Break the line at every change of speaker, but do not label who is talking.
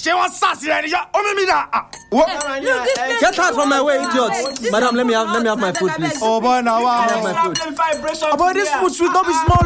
She was sassy and you
Get out from my way, idiots. Madam, let me have my food, please.
Oh boy, now
Let me have my food.
But this food should not be small.